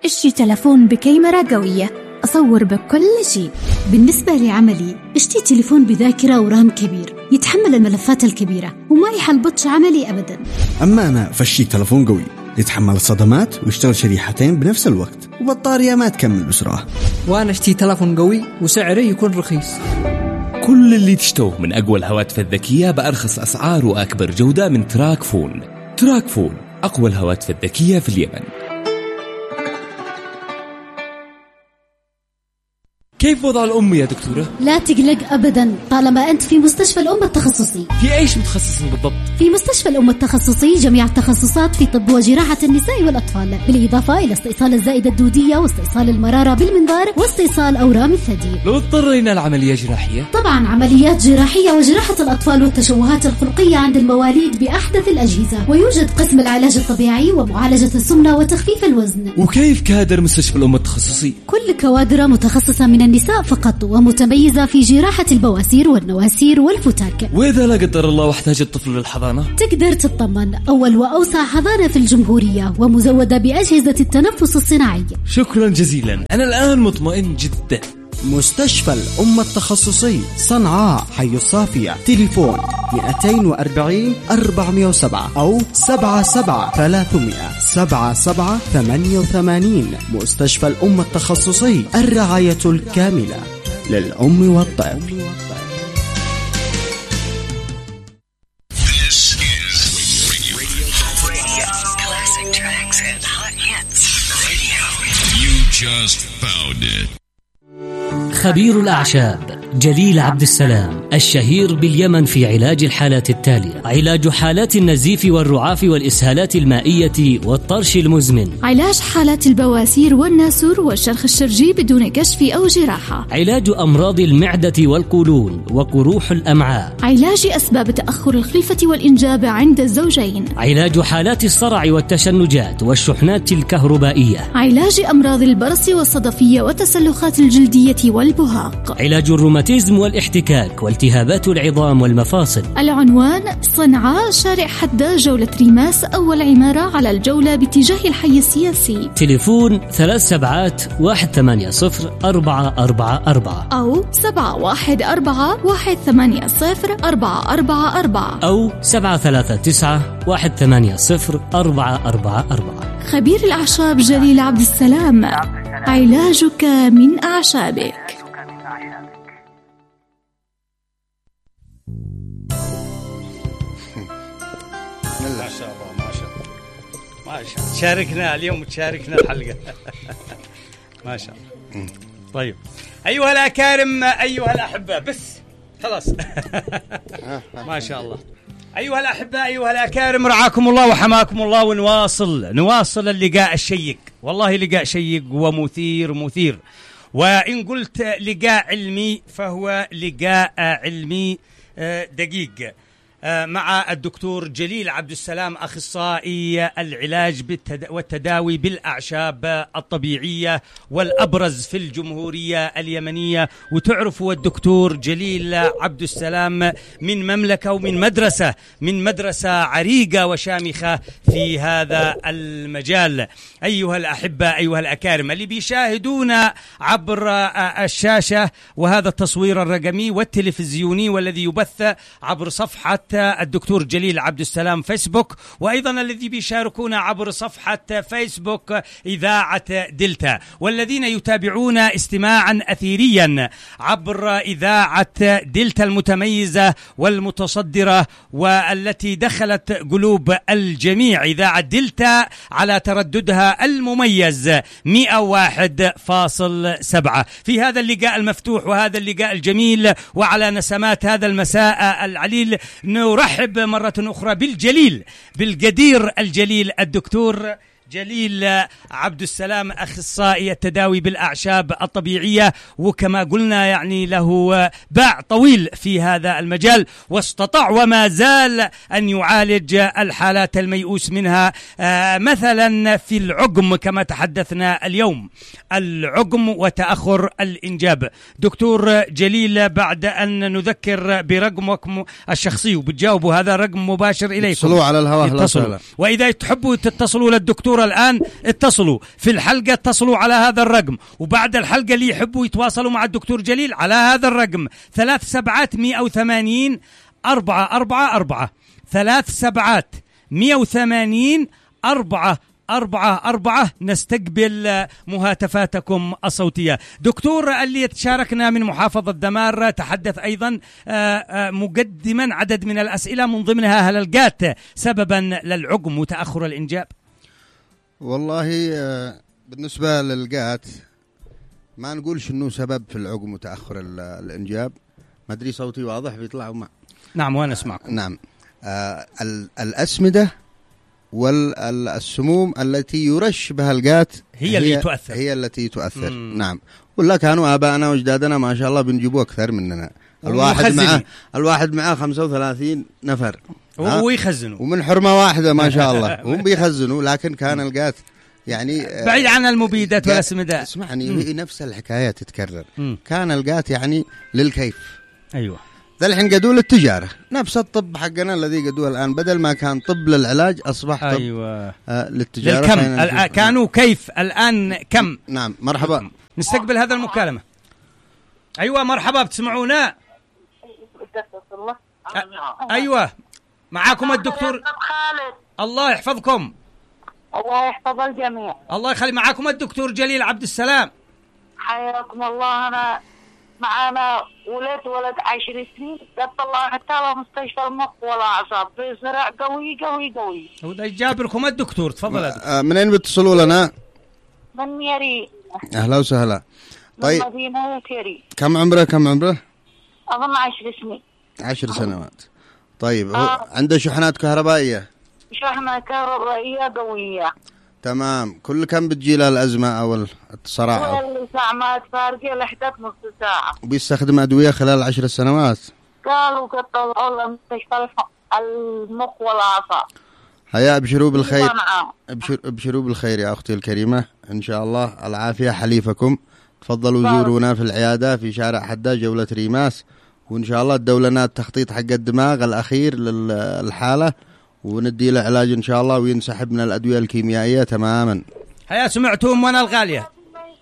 اشتري تلفون بكاميرا قوية أصور بكل شيء. بالنسبة لعملي اشتري تلفون بذاكرة ورام كبير يتحمل الملفات الكبيرة وما يحلبطش عملي أبدا. أما أنا فشي تلفون قوي يتحمل الصدمات ويشتغل شريحتين بنفس الوقت وبطارية ما تكمل بسرعة. وأنا اشتري تلفون قوي وسعره يكون رخيص. كل اللي تشتوه من أقوى الهواتف الذكية بأرخص أسعار وأكبر جودة من تراك فون. تراك فون أقوى الهواتف الذكية في اليمن. كيف وضع الأم يا دكتورة؟ لا تقلق أبدا طالما أنت في مستشفى الأم التخصصي. في أيش متخصص بالضبط؟ في مستشفى الأم التخصصي جميع التخصصات في طب وجراحة النساء والأطفال، بالإضافة إلى استئصال الزائدة الدودية واستئصال المرارة بالمنظار واستئصال أورام الثدي. لو اضطرينا العملية جراحية؟ طبعا عمليات جراحية وجراحة الأطفال والتشوهات الخلقية عند المواليد بأحدث الأجهزة، ويوجد قسم العلاج الطبيعي ومعالجة السمنة وتخفيف الوزن. وكيف كادر مستشفى الأم التخصصي؟ كل كوادر متخصصة من النساء فقط ومتميزة في جراحة البواسير والنواسير والفتاك. وإذا لا قدر الله واحتاج الطفل للحضانة؟ تقدر تطمن، أول وأوسع حضانة في الجمهورية ومزودة بأجهزة التنفس الصناعي. شكرا جزيلا، أنا الآن مطمئن جدا. مستشفى الأم التخصصي صنعاء حي الصافية، تليفون 240 407 أو 77 300 77 88. مستشفى الأم التخصصي، الرعاية الكاملة للأم والطفل. خبير الأعشاب جليل عبد السلام الشهير باليمن في علاج الحالات التالية: علاج حالات النزيف والرعاف والإسهالات المائية والطرش المزمن، علاج حالات البواسير والناسور والشرخ الشرجي بدون كشف أو جراحة، علاج أمراض المعدة والقولون وقروح الأمعاء، علاج أسباب تأخر الخلفة والإنجاب عند الزوجين، علاج حالات الصرع والتشنجات والشحنات الكهربائية، علاج أمراض البرص والصدفية والتسلخات الجلدية والبهاق، علاج الروماتيزم والاحتكاك والتهابات العظام والمفاصل. العنوان صنعاء، شارع حداد، جولة ريماس، أول عمارة على الجولة باتجاه الحي السياسي. تليفون 37140444 أو 714180444 أو 739180444. خبير الأعشاب جليل عبد السلام، علاجك من أعشابك. ما شاء الله ما شاء الله ما شاء الله. شاركنا اليوم، تشاركنا الحلقة. ما شاء الله. طيب أيها الأكارم، أيها الأحبة، بس خلاص. ما شاء الله. أيها الأحبة، أيها الأكارم، رعاكم الله وحماكم الله، ونواصل اللقاء الشيق. والله لقاء شيق ومثير. وإن قلت لقاء علمي فهو لقاء علمي دقيق مع الدكتور جليل عبد السلام، أخصائي العلاج والتداوي بالأعشاب الطبيعية والأبرز في الجمهورية اليمنية. وتعرفوا الدكتور جليل عبد السلام من مملكة ومن مدرسة عريقة وشامخة في هذا المجال. أيها الأحبة، أيها الأكارم، اللي بيشاهدونا عبر الشاشة وهذا التصوير الرقمي والتلفزيوني والذي يبث عبر صفحة الدكتور جليل عبد السلام فيسبوك، وأيضا الذي بيشاركونا عبر صفحة فيسبوك إذاعة دلتا، والذين يتابعون استماعا أثيريا عبر إذاعة دلتا المتميزة والمتصدرة والتي دخلت قلوب الجميع، إذاعة دلتا على ترددها المميز 101.7 في هذا اللقاء المفتوح وهذا اللقاء الجميل. وعلى نسمات هذا المساء العليل نرحب مرة أخرى بالقدير الجليل الدكتور جليل عبد السلام، أخصائي التداوي بالأعشاب الطبيعية، وكما قلنا يعني له باع طويل في هذا المجال، واستطاع وما زال أن يعالج الحالات الميؤوس منها، مثلا في العقم كما تحدثنا اليوم، العقم وتأخر الإنجاب. دكتور جليل، بعد أن نذكر برقمكم الشخصي وبتجاوبوا، هذا رقم مباشر إليكم، اتصلوا على الهواء، وإذا تحبوا تتصلوا للدكتور الدكتور الآن اتصلوا في الحلقة، اتصلوا على هذا الرقم، وبعد الحلقة اللي يحبوا يتواصلوا مع الدكتور جليل على هذا الرقم 3780 444 3780 444. نستقبل مهاتفاتكم الصوتية. دكتور اللي تشاركنا من محافظة دمار تحدث أيضا مقدما عدد من الأسئلة من ضمنها: هل لقات سببا للعقم وتأخر الإنجاب؟ والله بالنسبة للقات ما نقول شنو سبب في العقم وتأخر الإنجاب. ما أدري صوتي واضح بيطلع وما؟ نعم وأنا أسمعكم. نعم. الأسمدة والسموم التي يرش بها القات هي التي تؤثر. نعم. ولا كانوا آبائنا وأجدادنا ما شاء الله بنجيبوا أكثر مننا. الواحد معه 35 نفر ويخزنوا ومن حرمة واحدة ما شاء الله هم بيخزنوا. لكن كان القات يعني بعيد عن المبيدات والأسمدة. اسمعني، نفس الحكاية تتكرر. كان القات يعني للكيف. أيوة. ذا الحين قدوا للتجارة. نفس الطب حقنا الذي قدوه الآن، بدل ما كان طب للعلاج أصبح طب أيوة. للتجارة. للكم. كانوا كيف، الآن كم. نعم. مرحبا. نستقبل هذا المكالمة. أيوة مرحبا، بتسمعونا؟ أيوة معاكم الدكتور خالد. الله يحفظكم. الله يحفظ الجميع. الله يخلي. معاكم الدكتور جليل عبد السلام. حياكم الله. أنا معنا ولد 10 سنين قد طلع حتى على مستشفى المخ والأعصاب بصراع قوي قوي قوي. وده جاب لكم الدكتور. تفضل يا دكتور. منين بتصلوا لنا؟ من ميري. أهلا وسهلا. طيب مدينة كيري. كم عمره؟ أظن 10 سنين. 10 سنوات. طيب هو عنده شحنات كهربائية؟ شحنة كهربائية قوية. تمام. كل كم بتجي له الأزمة أو الصراع؟ كل ساعة ما تفارقه لحدة نص ساعة. وبيستخدم أدوية خلال 10 سنوات؟ قالوا قد طلعوا لمستشفى المخ والأعصاب. هيا ابشروا بالخير. ابشروا بالخير يا أختي الكريمة، إن شاء الله العافية حليفكم. تفضلوا زورونا في العيادة في شارع حداد جولة ريماس، وإن شاء الله تدوا لنا التخطيط حق الدماغ الأخير للحالة، وندي له علاج إن شاء الله، وينسحب من الأدوية الكيميائية تماما. هيا سمعتم وانا الغالية.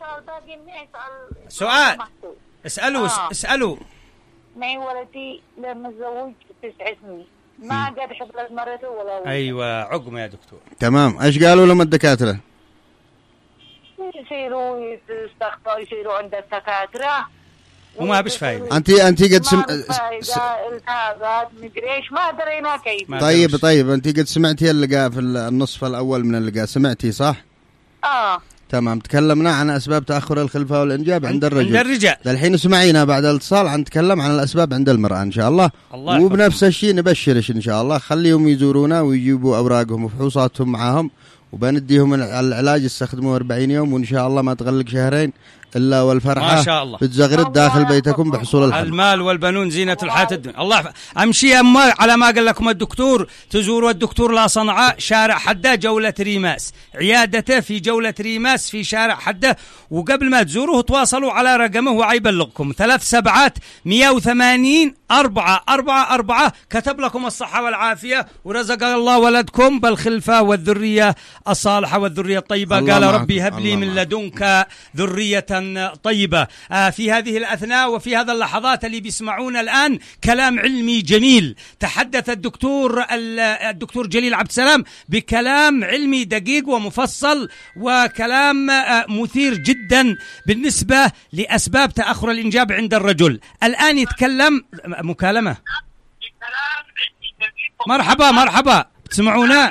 سؤال اسألوا. معي ولدي لما تزوج 9 سنين ما قد حبلت مرته ولا ولد. أيوة عقم يا دكتور. تمام. إيش قالوا لهم الدكاترة؟ يصيروا يستخدموا يصيروا عند الدكاترة وما بش فايدة. أنت قد التهابات مدري إيش ما درينا كيف. طيب أنت قد سمعتي اللقاء في النصف الأول من اللقاء، سمعتي صح؟ تمام. تكلمنا عن أسباب تأخر الخلفة والإنجاب عند الرجل. الحين اسمعينا بعد الاتصال نتكلم عن الأسباب عند المرأة إن شاء الله. وبنفس الشيء نبشرش إن شاء الله، خليهم يزورونا ويجيبوا أوراقهم وفحوصاتهم معاهم، وبنديهم العلاج يستخدموه 40 يوم، وإن شاء الله ما تغلق شهرين إلا والفرحة ما شاء الله بتزغرد داخل بيتكم بحصول الحمل. المال والبنون زينة الحياة الدنيا. الله أمشي على ما قال لكم الدكتور. تزوروا الدكتور لا صنعاء شارع حدة جولة ريماس، عيادته في جولة ريماس في شارع حدة. وقبل ما تزوروه تواصلوا على رقمه وعيبلغكم 3780 444. كتب لكم الصحة والعافية ورزق الله ولدكم بالخلفة والذرية الصالحة والذرية الطيبة. قال ربي هب لي من لدنك ذرية طيبة. في هذه الأثناء وفي هذا اللحظات اللي بيسمعون الآن كلام علمي جميل. تحدث الدكتور جليل عبد السلام بكلام علمي دقيق ومفصل، وكلام مثير جدا بالنسبة لأسباب تأخر الإنجاب عند الرجل. الآن يتكلم مكالمة. مرحبا بتسمعونا؟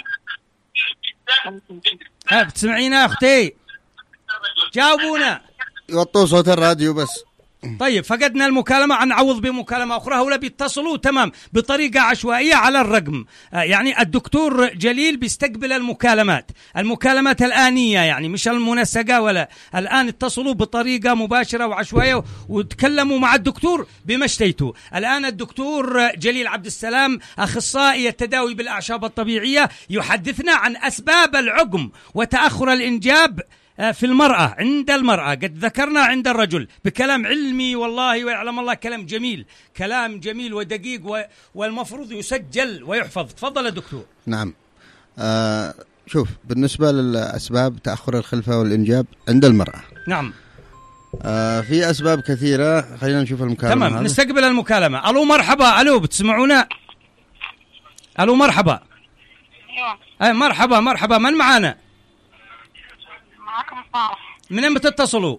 بتسمعينا يا أختي؟ جاوبونا. يوطوا صوت الراديو بس. طيب فقدنا المكالمة، نعوض بمكالمة أخرى. هؤلاء بيتصلوا تمام بطريقة عشوائية على الرقم. يعني الدكتور جليل بيستقبل المكالمات الآنية، يعني مش المنسقة ولا الآن. اتصلوا بطريقة مباشرة وعشوائية وتكلموا مع الدكتور بما اشتيتوا. الآن الدكتور جليل عبد السلام أخصائي التداوي بالأعشاب الطبيعية يحدثنا عن أسباب العقم وتأخر الإنجاب في المرأة عند المرأة. قد ذكرنا عند الرجل بكلام علمي والله ويعلم الله كلام جميل ودقيق، والمفروض يسجل ويحفظ. تفضل يا دكتور. نعم. شوف بالنسبة للأسباب تأخر الخلفة والإنجاب عند المرأة. نعم. في أسباب كثيرة. خلينا نشوف المكالمة. تمام، نستقبل المكالمة. ألو مرحبا. ألو بتسمعونا؟ ألو مرحبا. أي مرحبا مرحبا. من معانا؟ معكم صالح. منين بتتصلوا؟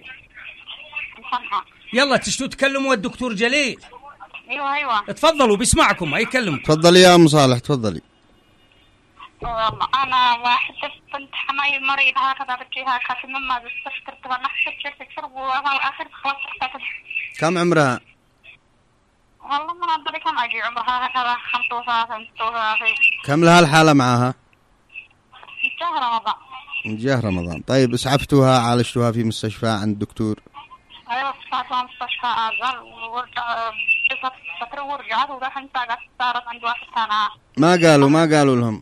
يلا تشتوا تكلموا الدكتور جليل. ايوه تفضلوا بيسمعكم. اي كلموا. تفضلي يا ام صالح تفضلي. والله انا واحدة بنت حماي مريض هكذا بتجيها كاتب مما استشكرتها نحكي تشرب واخر خلاص تحتاج. كم عمرها؟ والله ما ادري كم اجي عمرها هكذا 35 36. كم لها الحالة معها؟ من جهة رمضان. طيب اسعفتوها عالجتوها في مستشفى عند دكتور؟ ايوه صارت مستشفى ازل ورجع فترة ورجعت ودحين صارت عند واحد ثاني. ما قالوا لهم؟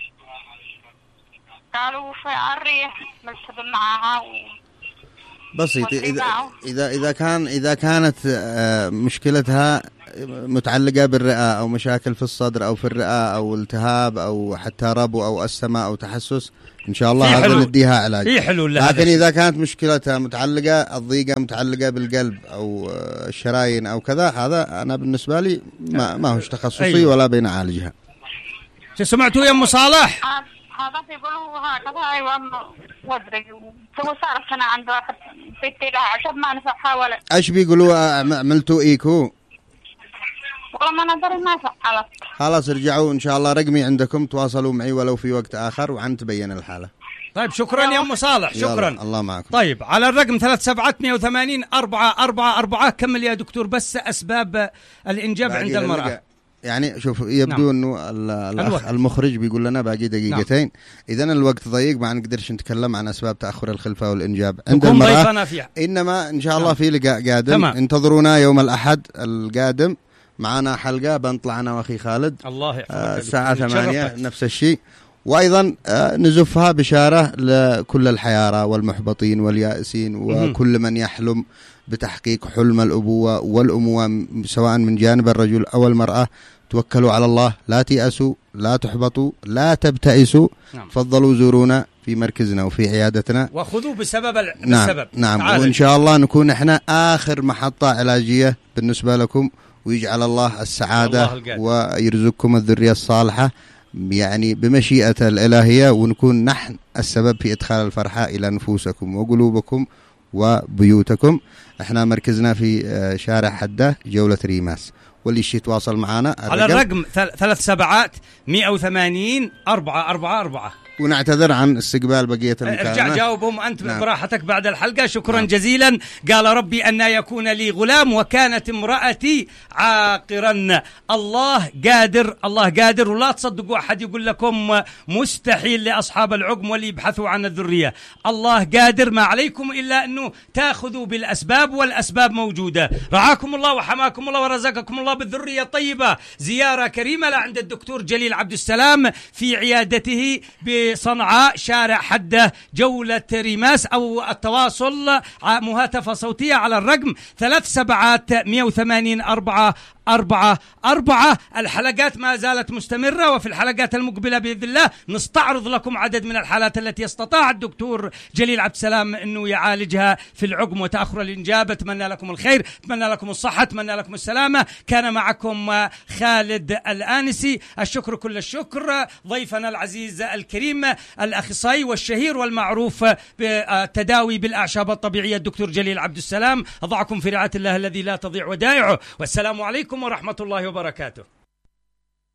قالوا في الريح ملتزم معها بسيط. إذا كانت مشكلتها متعلقة بالرئة أو مشاكل في الصدر أو في الرئة أو التهاب أو حتى ربو أو أسماء أو تحسس إن شاء الله هذا نديها علاج. لكن إذا كانت مشكلتها متعلقة الضيقة متعلقة بالقلب أو الشرايين أو كذا، هذا أنا بالنسبة لي ما هوش تخصصي ولا بنعالجها. سمعتوا يا أم صالح؟ هذا يقولوا هكذا. ايوه ودري صارت انا عند واحد بيتي لها عشان ما نفعها ولا. ايش بيقولوا عملتوا ايكو؟ والله ما ندري ما فعلت. خلاص ارجعوا ان شاء الله رقمي عندكم، تواصلوا معي ولو في وقت اخر وعن تبين الحالة. طيب شكرا يا ام صالح. شكرا. الله معكم. طيب على الرقم 3788-444 كمل يا دكتور بس اسباب الانجاب عند المرأة. يعني شوف يبدو انه المخرج بيقول لنا باقي دقيقتين. اذا الوقت ضيق ما نقدرش نتكلم عن اسباب تاخر الخلفه والانجاب عند المراه، انما ان شاء الله في لقاء قادم. انتظرونا يوم الاحد القادم معنا حلقه بنطلع انا واخي خالد. الله يحفظك. الساعه 8 نفس الشيء. وايضا نزفها بشاره لكل الحيارى والمحبطين واليائسين وكل من يحلم بتحقيق حلم الابوه والامومه سواء من جانب الرجل او المراه. توكلوا على الله، لا تيأسوا، لا تحبطوا، لا تبتئسوا. تفضلوا زورونا في مركزنا وفي عيادتنا وخذوا بسبب نعم وإن شاء الله نكون احنا آخر محطة علاجية بالنسبة لكم، ويجعل الله السعادة ويرزقكم الذرية الصالحة يعني بمشيئة الإلهية، ونكون نحن السبب في إدخال الفرحة إلى نفوسكم وقلوبكم وبيوتكم. احنا مركزنا في شارع حدة جولة ريماس، واللي يتواصل معنا على الرقم 3788-444. ونعتذر عن استقبال بقية المكالمة. ارجع جاوبهم أنت براحتك بعد الحلقة. شكرا جزيلا. قال ربي أن يكون لي غلام وكانت امرأتي عاقرا. الله قادر، الله قادر. ولا تصدقوا أحد يقول لكم مستحيل لأصحاب العقم واللي يبحثوا عن الذرية. الله قادر، ما عليكم إلا أنه تأخذوا بالأسباب، والأسباب موجودة. رعاكم الله وحماكم الله ورزقكم الله بالذرية الطيبة. زيارة كريمة عند الدكتور جليل عبد السلام في عيادته بصنعاء شارع حدة جولة ريماس، أو التواصل مهاتفة صوتية على الرقم 3788-444. الحلقات ما زالت مستمرة، وفي الحلقات المقبلة بإذن الله نستعرض لكم عدد من الحالات التي استطاع الدكتور جليل عبد السلام أنه يعالجها في العقم وتأخر الإنجاب. أتمنى لكم الخير، أتمنى لكم الصحة، أتمنى لكم السلامة. كان معكم خالد الآنسي. الشكر كل الشكر. ضيفنا العزيز الكريم الأخصائي والشهير والمعروف بالتداوي بالأعشاب الطبيعية الدكتور جليل عبد السلام. أضعكم في رعاية الله الذي لا تضيع ودائعه، والسلام عليكم ورحمة الله وبركاته.